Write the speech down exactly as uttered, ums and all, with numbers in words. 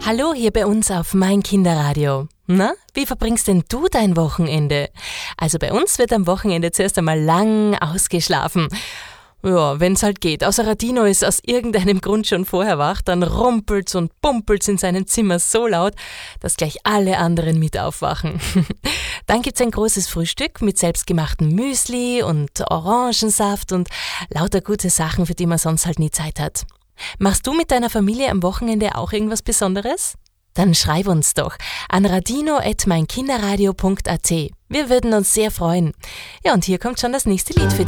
Hallo hier bei uns auf Mein Kinderradio. Na, wie verbringst denn du dein Wochenende? Also bei uns wird am Wochenende zuerst einmal lang ausgeschlafen. Ja, wenn's halt geht. Außer Radino ist aus irgendeinem Grund schon vorher wach, dann rumpelt's und pumpelt's in seinem Zimmer so laut, dass gleich alle anderen mit aufwachen. Dann gibt's ein großes Frühstück mit selbstgemachtem Müsli und Orangensaft und lauter gute Sachen, für die man sonst halt nie Zeit hat. Machst du mit deiner Familie am Wochenende auch irgendwas Besonderes? Dann schreib uns doch an radino at mein kinderradio punkt a t. Wir würden uns sehr freuen. Ja, und hier kommt schon das nächste Lied für dich.